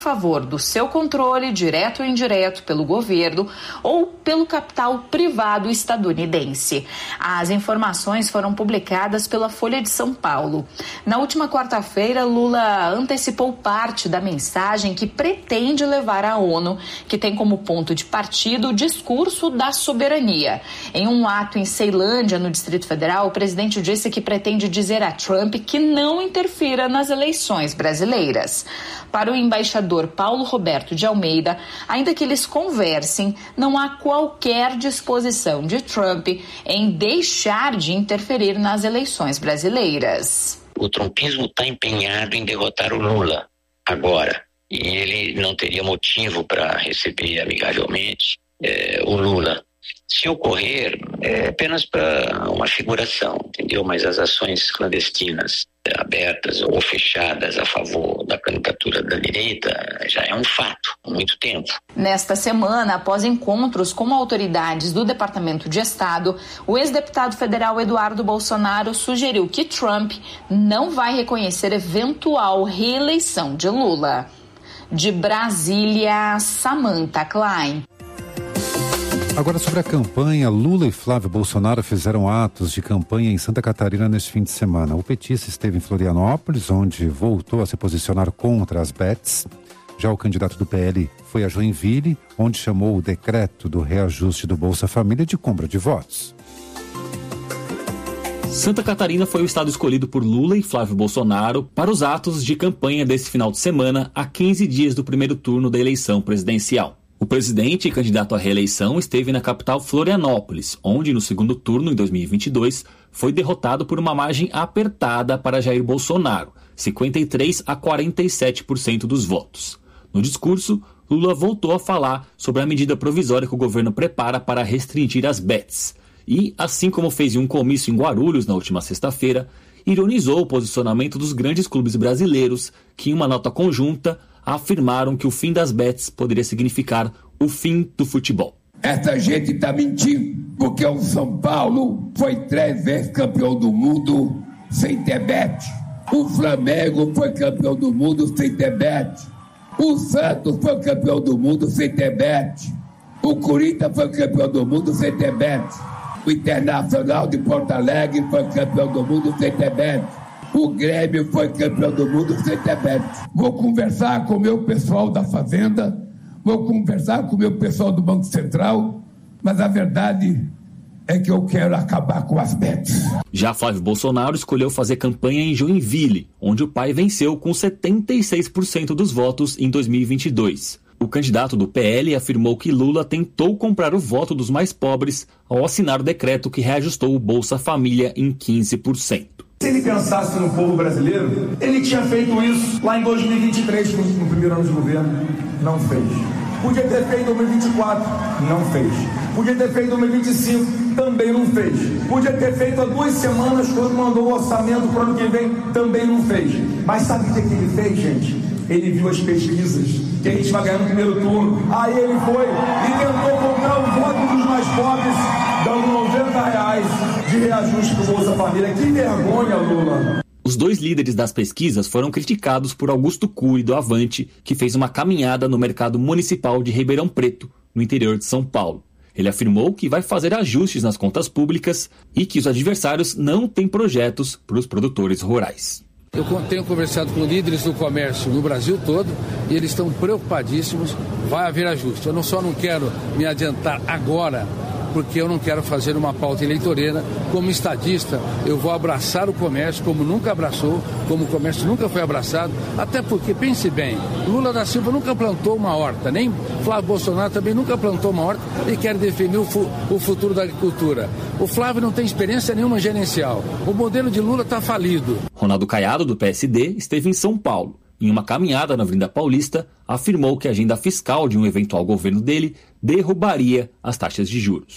favor do seu controle, direto ou indireto, pelo governo ou pelo capital privado estadunidense. As informações foram publicadas pela Folha de São Paulo. Na última quarta-feira, Lula antecipou parte da mensagem que pretende levar à ONU, que tem como ponto de partida o discurso da soberania. Em um ato em Ceilândia, no Distrito Federal, o presidente disse que pretende dizer a Trump que não interfira nas eleições brasileiras. Para o embaixador Paulo Roberto de Almeida, ainda que eles conversem, não há qualquer disposição de Trump em deixar de interferir nas eleições brasileiras. O trumpismo está empenhado em derrotar o Lula agora, e ele não teria motivo para receber amigavelmente o Lula. Se ocorrer, é apenas para uma figuração, entendeu? Mas as ações clandestinas, abertas ou fechadas a favor da candidatura da direita, já é um fato há muito tempo. Nesta semana, após encontros com autoridades do Departamento de Estado, o ex-deputado federal Eduardo Bolsonaro sugeriu que Trump não vai reconhecer eventual reeleição de Lula. De Brasília, Samantha Klein. Agora sobre a campanha, Lula e Flávio Bolsonaro fizeram atos de campanha em Santa Catarina neste fim de semana. O petista esteve em Florianópolis, onde voltou a se posicionar contra as bets. Já o candidato do PL foi a Joinville, onde chamou o decreto do reajuste do Bolsa Família de compra de votos. Santa Catarina foi o estado escolhido por Lula e Flávio Bolsonaro para os atos de campanha desse final de semana, a 15 dias do primeiro turno da eleição presidencial. O presidente e candidato à reeleição esteve na capital Florianópolis, onde no segundo turno, em 2022, foi derrotado por uma margem apertada para Jair Bolsonaro, 53% a 47% dos votos. No discurso, Lula voltou a falar sobre a medida provisória que o governo prepara para restringir as bets. E, assim como fez em um comício em Guarulhos na última sexta-feira, ironizou o posicionamento dos grandes clubes brasileiros que, em uma nota conjunta, afirmaram que o fim das bets poderia significar o fim do futebol. Essa gente está mentindo, porque o São Paulo foi 3 vezes campeão do mundo sem ter bet. O Flamengo foi campeão do mundo sem ter bet. O Santos foi campeão do mundo sem ter bet. O Corinthians foi campeão do mundo sem ter bet. O Internacional de Porto Alegre foi campeão do mundo sem ter bet. O Grêmio foi campeão do mundo sem ter bet. Vou conversar com o meu pessoal da Fazenda, vou conversar com o meu pessoal do Banco Central, mas a verdade é que eu quero acabar com as bets. Já Flávio Bolsonaro escolheu fazer campanha em Joinville, onde o pai venceu com 76% dos votos em 2022. O candidato do PL afirmou que Lula tentou comprar o voto dos mais pobres ao assinar o decreto que reajustou o Bolsa Família em 15%. Se ele pensasse no povo brasileiro, ele tinha feito isso lá em 2023, no primeiro ano de governo. Não fez. Podia ter feito em 2024. Não fez. Podia ter feito em 2025. Também não fez. Podia ter feito há 2 semanas, quando mandou o orçamento para o ano que vem. Também não fez. Mas sabe o que ele fez, gente? Ele viu as pesquisas que a gente vai ganhar no primeiro turno. Aí ele foi e tentou comprar o voto dos mais pobres, dando R$90 de reajuste para o Bolsa Família. Que vergonha, Lula! Os 2 líderes das pesquisas foram criticados por Augusto Cury, do Avante, que fez uma caminhada no mercado municipal de Ribeirão Preto, no interior de São Paulo. Ele afirmou que vai fazer ajustes nas contas públicas e que os adversários não têm projetos para os produtores rurais. Eu tenho conversado com líderes do comércio no Brasil todo e eles estão preocupadíssimos. Vai haver ajuste. Eu só não quero me adiantar agora, porque eu não quero fazer uma pauta eleitoreira. Como estadista, eu vou abraçar o comércio como nunca abraçou, como o comércio nunca foi abraçado, até porque, pense bem, Lula da Silva nunca plantou uma horta, nem Flávio Bolsonaro também nunca plantou uma horta e quer defender o futuro da agricultura. O Flávio não tem experiência nenhuma gerencial. O modelo de Lula está falido. Ronaldo Caiado, do PSD, esteve em São Paulo. Em uma caminhada na Avenida Paulista, afirmou que a agenda fiscal de um eventual governo dele derrubaria as taxas de juros.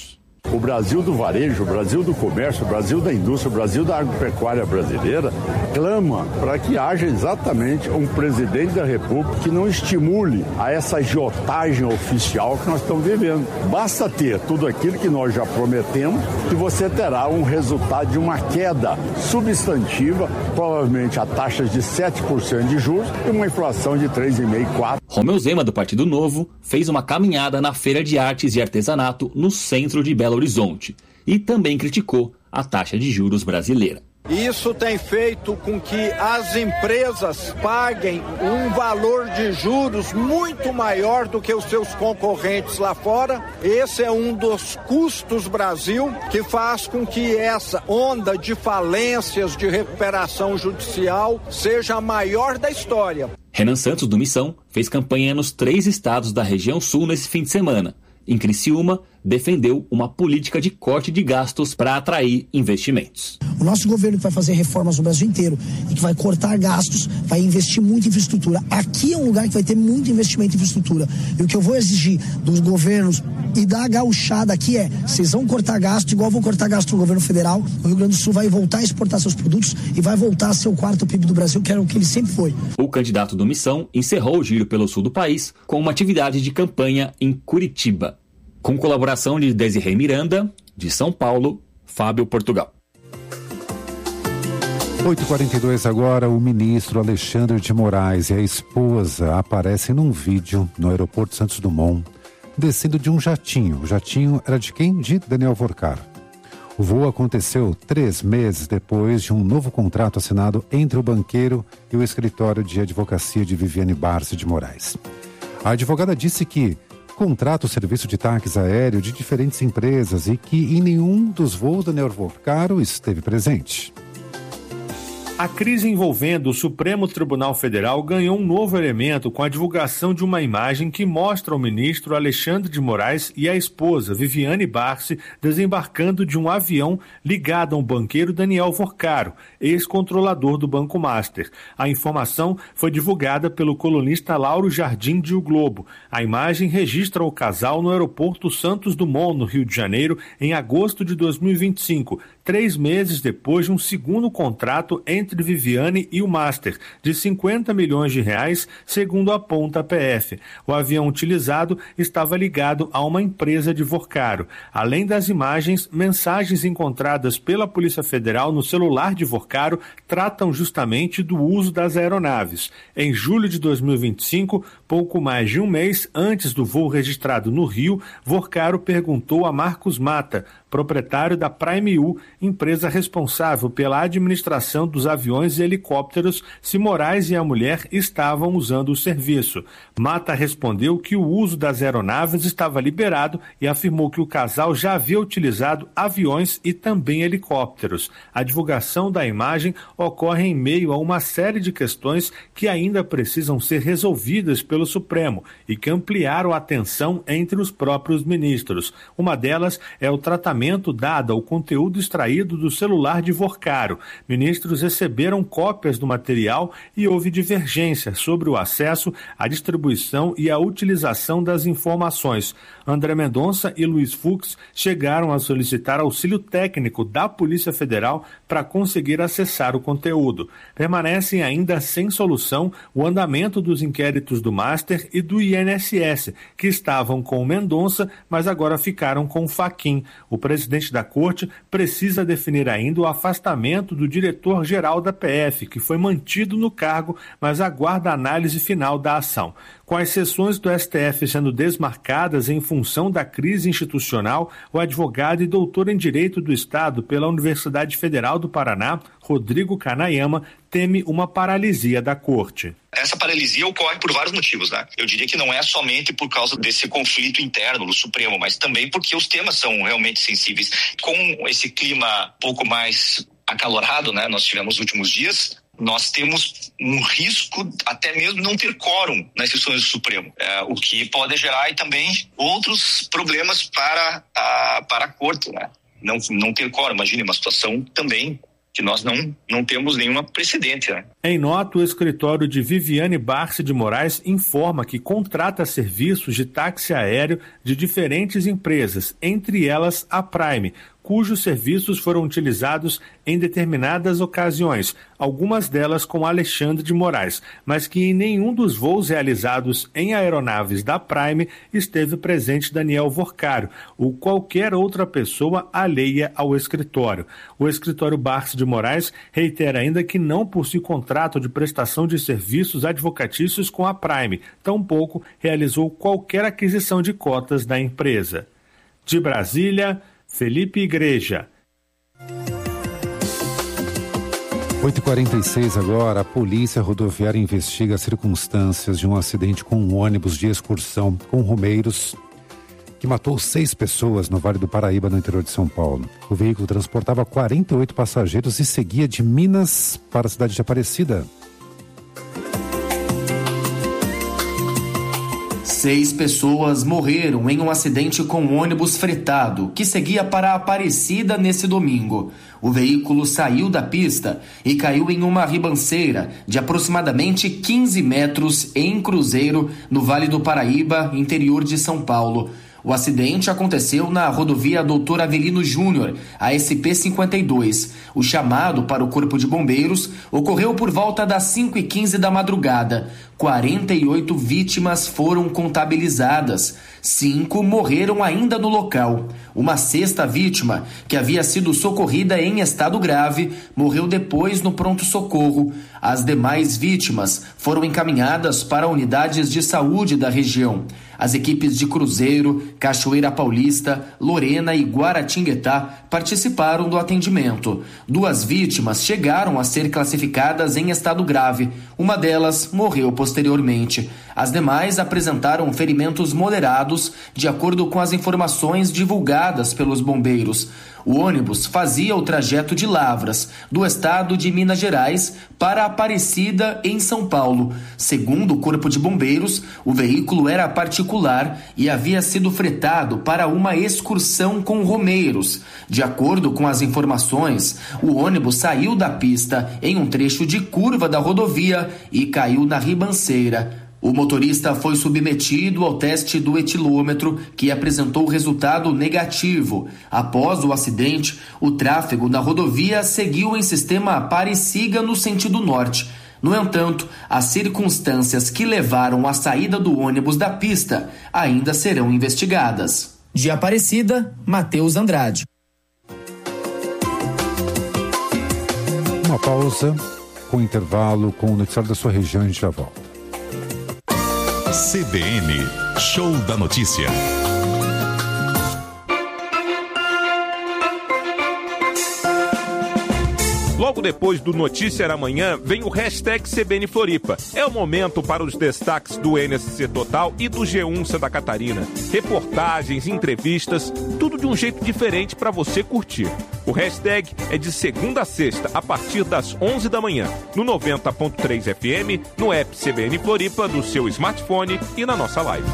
O Brasil do varejo, o Brasil do comércio, o Brasil da indústria, o Brasil da agropecuária brasileira clama para que haja exatamente um presidente da República que não estimule a essa agiotagem oficial que nós estamos vivendo. Basta ter tudo aquilo que nós já prometemos que você terá um resultado de uma queda substantiva, provavelmente a taxas de 7% de juros e uma inflação de 3,5%, 4%. Romeu Zema, do Partido Novo, fez uma caminhada na Feira de Artes e Artesanato no centro de Belo Horizonte e também criticou a taxa de juros brasileira. Isso tem feito com que as empresas paguem um valor de juros muito maior do que os seus concorrentes lá fora. Esse é um dos custos Brasil que faz com que essa onda de falências de recuperação judicial seja a maior da história. Renan Santos, do Missão, fez campanha nos 3 estados da região sul nesse fim de semana. Em Criciúma, defendeu uma política de corte de gastos para atrair investimentos. O nosso governo que vai fazer reformas no Brasil inteiro e que vai cortar gastos, vai investir muito em infraestrutura. Aqui é um lugar que vai ter muito investimento em infraestrutura. E o que eu vou exigir dos governos e da gauchada aqui é, vocês vão cortar gasto igual vão cortar gasto no governo federal. O Rio Grande do Sul vai voltar a exportar seus produtos e vai voltar a ser o 4º PIB do Brasil, que era o que ele sempre foi. O candidato do Missão encerrou o giro pelo sul do país com uma atividade de campanha em Curitiba. Com colaboração de Desirê Miranda, de São Paulo, Fábio Portugal. 8h42 agora, o ministro Alexandre de Moraes e a esposa aparecem num vídeo no aeroporto Santos Dumont, descendo de um jatinho. O jatinho era de quem? De Daniel Vorcaro. O voo aconteceu 3 meses depois de um novo contrato assinado entre o banqueiro e o escritório de advocacia de Viviane Barsi de Moraes. A advogada disse que contrata o serviço de táxi aéreo de diferentes empresas e que em nenhum dos voos Daniel Vorcaro esteve presente. A crise envolvendo o Supremo Tribunal Federal ganhou um novo elemento com a divulgação de uma imagem que mostra o ministro Alexandre de Moraes e a esposa Viviane Barsi desembarcando de um avião ligado ao banqueiro Daniel Vorcaro, ex-controlador do Banco Master. A informação foi divulgada pelo colunista Lauro Jardim de O Globo. A imagem registra o casal no aeroporto Santos Dumont, no Rio de Janeiro, em agosto de 2025, 3 meses depois de um segundo contrato entre Viviane e o Master, de 50 milhões de reais, segundo aponta a PF. O avião utilizado estava ligado a uma empresa de Vorcaro. Além das imagens, mensagens encontradas pela Polícia Federal no celular de Vorcaro tratam justamente do uso das aeronaves. Em julho de 2025, pouco mais de um mês antes do voo registrado no Rio, Vorcaro perguntou a Marcos Mata, proprietário da Prime U, empresa responsável pela administração dos aviões e helicópteros, se Moraes e a mulher estavam usando o serviço. Mata respondeu que o uso das aeronaves estava liberado e afirmou que o casal já havia utilizado aviões e também helicópteros. A divulgação da imagem ocorre em meio a uma série de questões que ainda precisam ser resolvidas pelo Supremo e que ampliaram a tensão entre os próprios ministros. Uma delas é o tratamento dado ao conteúdo extraído do celular de Vorcaro. Ministros receberam cópias do material e houve divergência sobre o acesso, a distribuição e a utilização das informações. André Mendonça e Luiz Fux chegaram a solicitar auxílio técnico da Polícia Federal para conseguir acessar o conteúdo. Permanecem ainda sem solução o andamento dos inquéritos do Master e do INSS, que estavam com Mendonça, mas agora ficaram com Fachin. O presidente da Corte precisa definir ainda o afastamento do diretor-geral da PF, que foi mantido no cargo, mas aguarda a análise final da ação. Com as sessões do STF sendo desmarcadas em função da crise institucional, o advogado e doutor em Direito do Estado pela Universidade Federal do Paraná, Rodrigo Kanayama, teme uma paralisia da Corte. Essa paralisia ocorre por vários motivos, né? Eu diria que não é somente por causa desse conflito interno do Supremo, mas também porque os temas são realmente sensíveis. Com esse clima pouco mais acalorado, né, nós tivemos nos últimos dias, nós temos um risco até mesmo não ter quórum nas sessões do Supremo, o que pode gerar e também outros problemas para a Corte, né? Não ter quórum, imagine uma situação também que nós não temos nenhuma precedente, né? Em nota, o escritório de Viviane Barsi de Moraes informa que contrata serviços de táxi aéreo de diferentes empresas, entre elas a Prime, cujos serviços foram utilizados em determinadas ocasiões, algumas delas com Alexandre de Moraes, mas que em nenhum dos voos realizados em aeronaves da Prime esteve presente Daniel Vorcário ou qualquer outra pessoa alheia ao escritório. O escritório Barsi de Moraes reitera ainda que não possui contrato de prestação de serviços advocatícios com a Prime, tampouco realizou qualquer aquisição de cotas da empresa. De Brasília, Felipe Igreja. 8h46 agora, a Polícia Rodoviária investiga as circunstâncias de um acidente com um ônibus de excursão com romeiros que matou 6 pessoas no Vale do Paraíba, no interior de São Paulo. O veículo transportava 48 passageiros e seguia de Minas para a cidade de Aparecida. 6 pessoas morreram em um acidente com um ônibus fretado que seguia para a Aparecida nesse domingo. O veículo saiu da pista e caiu em uma ribanceira de aproximadamente 15 metros em Cruzeiro, no Vale do Paraíba, interior de São Paulo. O acidente aconteceu na rodovia Doutor Avelino Júnior, a SP-52. O chamado para o Corpo de Bombeiros ocorreu por volta das 5h15 da madrugada. 48 vítimas foram contabilizadas. 5 morreram ainda no local. Uma 6ª vítima, que havia sido socorrida em estado grave, morreu depois no pronto-socorro. As demais vítimas foram encaminhadas para unidades de saúde da região. As equipes de Cruzeiro, Cachoeira Paulista, Lorena e Guaratinguetá participaram do atendimento. 2 vítimas chegaram a ser classificadas em estado grave. Uma delas morreu posteriormente. As demais apresentaram ferimentos moderados, de acordo com as informações divulgadas pelos bombeiros. O ônibus fazia o trajeto de Lavras, do estado de Minas Gerais, para Aparecida, em São Paulo. Segundo o Corpo de Bombeiros, o veículo era particular e havia sido fretado para uma excursão com romeiros. De acordo com as informações, o ônibus saiu da pista em um trecho de curva da rodovia e caiu na ribanceira. O motorista foi submetido ao teste do etilômetro, que apresentou resultado negativo. Após o acidente, o tráfego na rodovia seguiu em sistema pare-siga no sentido norte. No entanto, as circunstâncias que levaram à saída do ônibus da pista ainda serão investigadas. De Aparecida, Matheus Andrade. Uma pausa com intervalo com o noticiário da sua região, a gente já volta. CBN, Show da Notícia. Logo depois do Notícia da Manhã, vem o hashtag CBN Floripa. É o momento para os destaques do NSC Total e do G1 Santa Catarina. Reportagens, entrevistas, tudo de um jeito diferente para você curtir. O hashtag é de segunda a sexta, a partir das 11 da manhã, no 90.3 FM, no app CBN Floripa, do seu smartphone e na nossa live.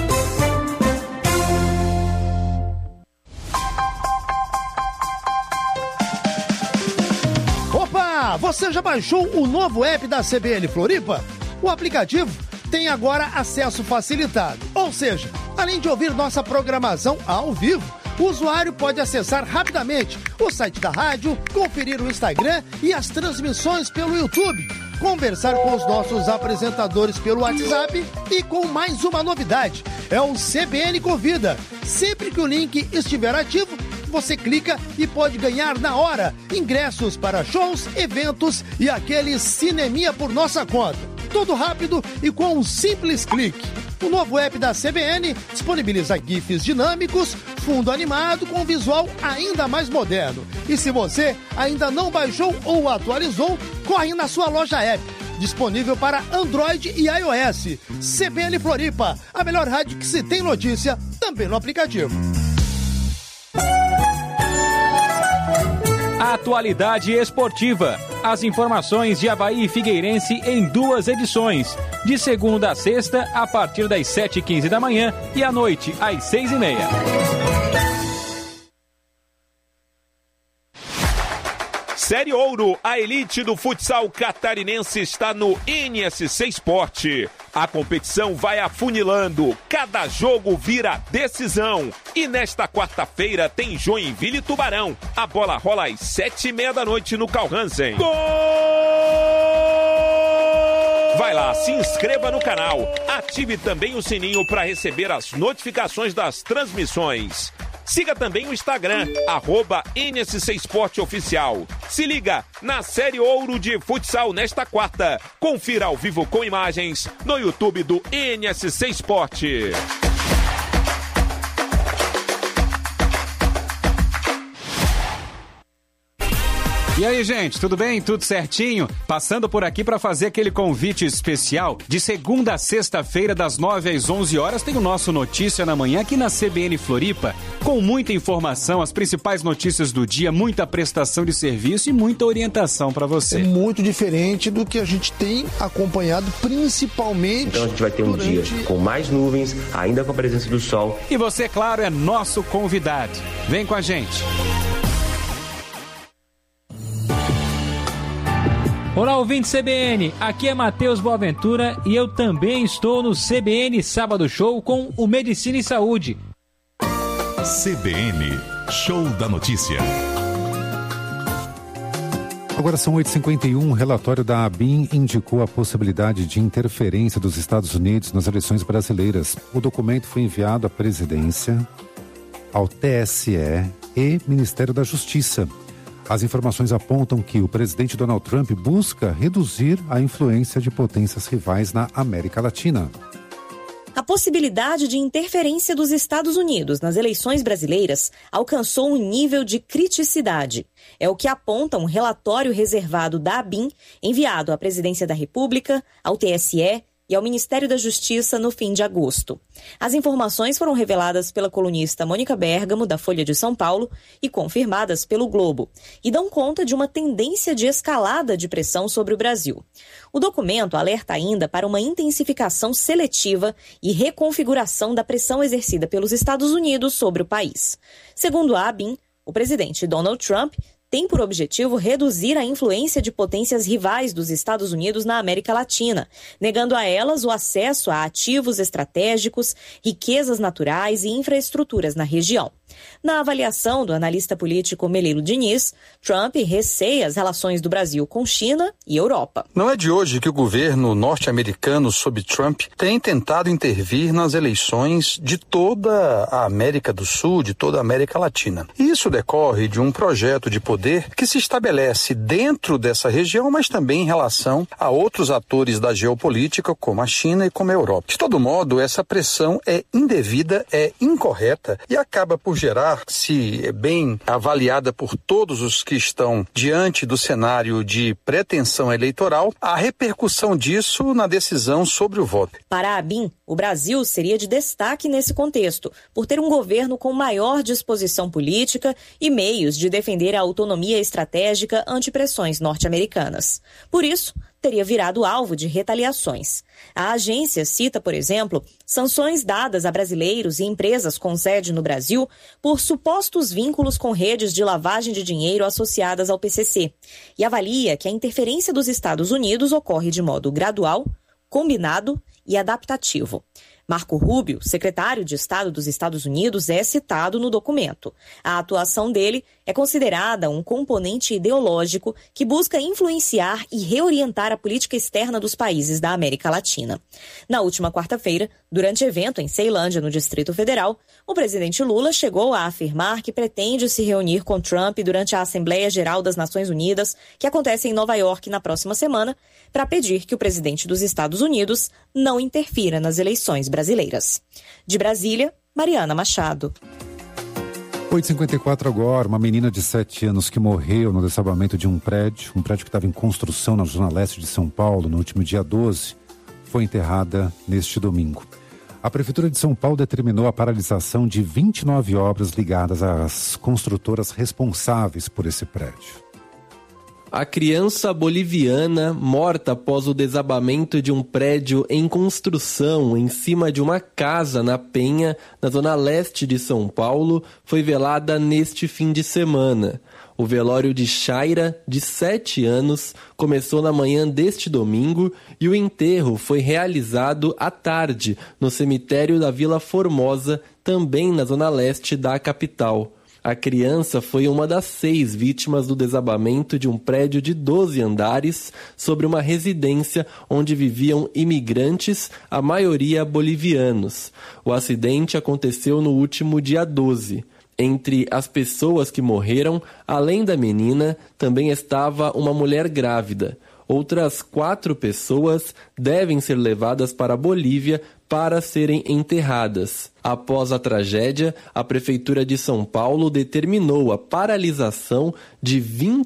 Você já baixou o novo app da CBN Floripa? O aplicativo tem agora acesso facilitado, ou seja, além de ouvir nossa programação ao vivo, o usuário pode acessar rapidamente o site da rádio, conferir o Instagram e as transmissões pelo YouTube, conversar com os nossos apresentadores pelo WhatsApp e com mais uma novidade, é o CBN Convida. Sempre que o link estiver ativo, você clica e pode ganhar na hora ingressos para shows, eventos e aquele cineminha por nossa conta. Tudo rápido e com um simples clique. O novo app da CBN disponibiliza GIFs dinâmicos, fundo animado com visual ainda mais moderno. E se você ainda não baixou ou atualizou, corre na sua loja app. Disponível para Android e iOS. CBN Floripa, a melhor rádio que se tem notícia, também no aplicativo. Atualidade esportiva. As informações de Avaí e Figueirense em 2 edições. De segunda a sexta, a partir das 7h15 da manhã e à noite, às 6h30. Série Ouro, a elite do futsal catarinense está no NSC Esporte. A competição vai afunilando, cada jogo vira decisão. E nesta quarta-feira tem Joinville e Tubarão. A bola rola às 7h30 da noite no Carl Hansen. Gol! Vai lá, se inscreva no canal. Ative também o sininho para receber as notificações das transmissões. Siga também o Instagram, @NSC Esporte Oficial. Se liga na Série Ouro de Futsal nesta quarta. Confira ao vivo com imagens no YouTube do NSC Esporte. E aí, gente, tudo bem? Tudo certinho? Passando por aqui para fazer aquele convite especial. De segunda a sexta-feira, das 9 às 11 horas, tem o nosso Notícia na Manhã aqui na CBN Floripa, com muita informação, as principais notícias do dia, muita prestação de serviço e muita orientação para você. É muito diferente do que a gente tem acompanhado, principalmente... Então a gente vai ter um dia com mais nuvens, ainda com a presença do sol. E você, claro, é nosso convidado. Vem com a gente. Olá, ouvinte CBN, aqui é Matheus Boaventura e eu também estou no CBN Sábado Show com o Medicina e Saúde. CBN, Show da Notícia. Agora são 8h51, o relatório da ABIN indicou a possibilidade de interferência dos Estados Unidos nas eleições brasileiras. O documento foi enviado à presidência, ao TSE e Ministério da Justiça. As informações apontam que o presidente Donald Trump busca reduzir a influência de potências rivais na América Latina. A possibilidade de interferência dos Estados Unidos nas eleições brasileiras alcançou um nível de criticidade. É o que aponta um relatório reservado da ABIN, enviado à Presidência da República, ao TSE e ao Ministério da Justiça no fim de agosto. As informações foram reveladas pela colunista Mônica Bergamo, da Folha de São Paulo, e confirmadas pelo Globo, e dão conta de uma tendência de escalada de pressão sobre o Brasil. O documento alerta ainda para uma intensificação seletiva e reconfiguração da pressão exercida pelos Estados Unidos sobre o país. Segundo a ABIN, o presidente Donald Trump tem por objetivo reduzir a influência de potências rivais dos Estados Unidos na América Latina, negando a elas o acesso a ativos estratégicos, riquezas naturais e infraestruturas na região. Na avaliação do analista político Melilo Diniz, Trump receia as relações do Brasil com China e Europa. Não é de hoje que o governo norte-americano, sob Trump, tem tentado intervir nas eleições de toda a América do Sul, de toda a América Latina. Isso decorre de um projeto de poder que se estabelece dentro dessa região, mas também em relação a outros atores da geopolítica, como a China e como a Europa. De todo modo, essa pressão é indevida, é incorreta e acaba por gerar, se bem avaliada por todos os que estão diante do cenário de pretensão eleitoral, a repercussão disso na decisão sobre o voto. Para a ABIN, o Brasil seria de destaque nesse contexto, por ter um governo com maior disposição política e meios de defender a autonomia estratégica ante pressões norte-americanas. Por isso, teria virado alvo de retaliações. A agência cita, por exemplo, sanções dadas a brasileiros e empresas com sede no Brasil por supostos vínculos com redes de lavagem de dinheiro associadas ao PCC e avalia que a interferência dos Estados Unidos ocorre de modo gradual, combinado e adaptativo. Marco Rubio, secretário de Estado dos Estados Unidos, é citado no documento. A atuação dele é considerada um componente ideológico que busca influenciar e reorientar a política externa dos países da América Latina. Na última quarta-feira, durante evento em Ceilândia, no Distrito Federal, o presidente Lula chegou a afirmar que pretende se reunir com Trump durante a Assembleia Geral das Nações Unidas, que acontece em Nova York na próxima semana, para pedir que o presidente dos Estados Unidos não interfira nas eleições brasileiras. De Brasília, Mariana Machado. 8h54 agora, uma menina de 7 anos que morreu no desabamento de um prédio que estava em construção na zona leste de São Paulo no último dia 12, foi enterrada neste domingo. A Prefeitura de São Paulo determinou a paralisação de 29 obras ligadas às construtoras responsáveis por esse prédio. A criança boliviana, morta após o desabamento de um prédio em construção em cima de uma casa na Penha, na zona leste de São Paulo, foi velada neste fim de semana. O velório de Shaira, de 7 anos, começou na manhã deste domingo e o enterro foi realizado à tarde no cemitério da Vila Formosa, também na zona leste da capital. A criança foi uma das 6 vítimas do desabamento de um prédio de 12 andares sobre uma residência onde viviam imigrantes, a maioria bolivianos. O acidente aconteceu no último dia 12. Entre as pessoas que morreram, além da menina, também estava uma mulher grávida. Outras 4 pessoas devem ser levadas para a Bolívia para serem enterradas. Após a tragédia, a Prefeitura de São Paulo determinou a paralisação de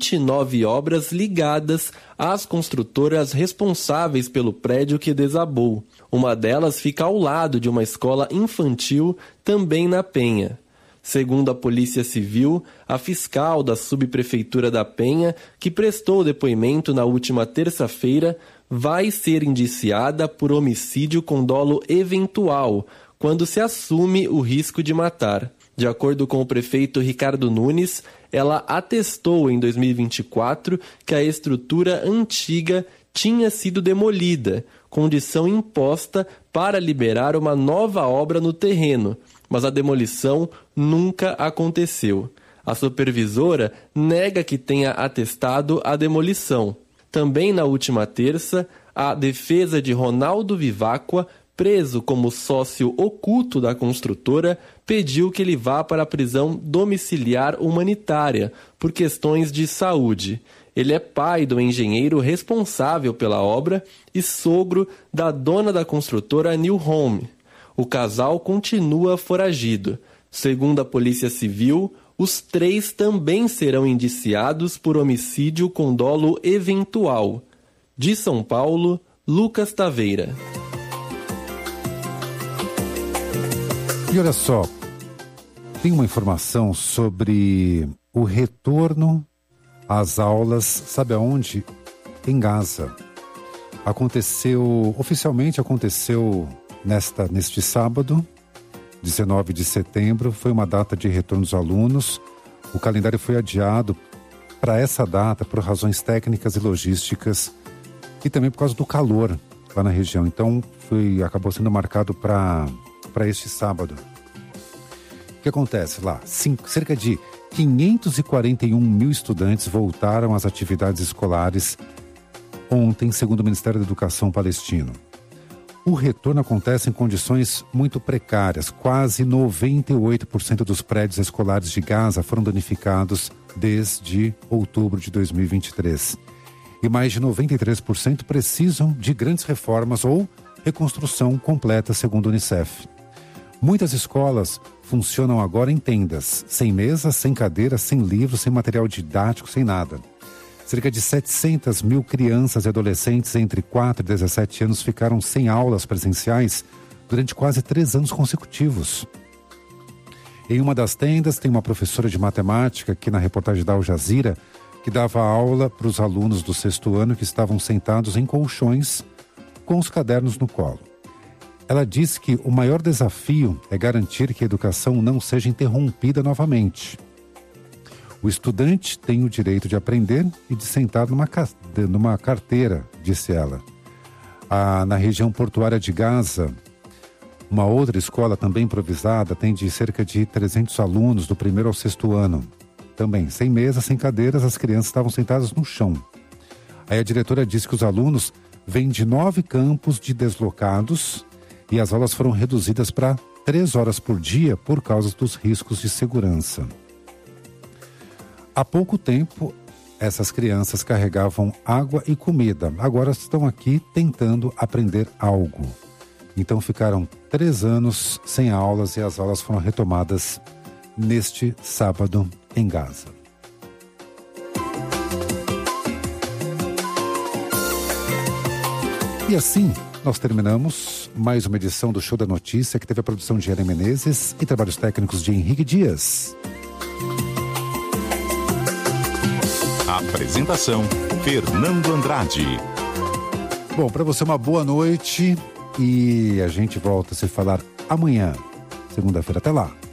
29 obras ligadas às construtoras responsáveis pelo prédio que desabou. Uma delas fica ao lado de uma escola infantil, também na Penha. Segundo a Polícia Civil, a fiscal da Subprefeitura da Penha, que prestou depoimento na última terça-feira, vai ser indiciada por homicídio com dolo eventual, quando se assume o risco de matar. De acordo com o prefeito Ricardo Nunes, ela atestou em 2024 que a estrutura antiga tinha sido demolida, condição imposta para liberar uma nova obra no terreno, mas a demolição nunca aconteceu. A supervisora nega que tenha atestado a demolição. Também na última terça, a defesa de Ronaldo Vivacqua, preso como sócio oculto da construtora, pediu que ele vá para a prisão domiciliar humanitária por questões de saúde. Ele é pai do engenheiro responsável pela obra e sogro da dona da construtora New Home. O casal continua foragido. Segundo a Polícia Civil, os 3 também serão indiciados por homicídio com dolo eventual. De São Paulo, Lucas Taveira. E olha só, tem uma informação sobre o retorno às aulas, sabe aonde? Em Gaza. Oficialmente aconteceu neste sábado, 19 de setembro, foi uma data de retorno dos alunos. O calendário foi adiado para essa data por razões técnicas e logísticas e também por causa do calor lá na região. Então, acabou sendo marcado para este sábado. O que acontece lá? Cerca de 541 mil estudantes voltaram às atividades escolares ontem, segundo o Ministério da Educação palestino. O retorno acontece em condições muito precárias. Quase 98% dos prédios escolares de Gaza foram danificados desde outubro de 2023. E mais de 93% precisam de grandes reformas ou reconstrução completa, segundo o Unicef. Muitas escolas funcionam agora em tendas, sem mesas, sem cadeiras, sem livros, sem material didático, sem nada. Cerca de 700 mil crianças e adolescentes entre 4 e 17 anos ficaram sem aulas presenciais durante quase 3 anos consecutivos. Em uma das tendas tem uma professora de matemática, que na reportagem da Al Jazeera, que dava aula para os alunos do 6º ano que estavam sentados em colchões com os cadernos no colo. Ela disse que o maior desafio é garantir que a educação não seja interrompida novamente. O estudante tem o direito de aprender e de sentar numa carteira, disse ela. Na região portuária de Gaza, uma outra escola também improvisada atende cerca de 300 alunos do 1º ao 6º ano. Também, sem mesa, sem cadeiras, as crianças estavam sentadas no chão. Aí a diretora disse que os alunos vêm de 9 campos de deslocados e as aulas foram reduzidas para 3 horas por dia por causa dos riscos de segurança. Há pouco tempo, essas crianças carregavam água e comida. Agora estão aqui tentando aprender algo. Então ficaram 3 anos sem aulas e as aulas foram retomadas neste sábado em Gaza. E assim, nós terminamos mais uma edição do Show da Notícia, que teve a produção de Ana Menezes e trabalhos técnicos de Henrique Dias. Apresentação, Fernando Andrade. Bom, para você uma boa noite e a gente volta a se falar amanhã, segunda-feira. Até lá.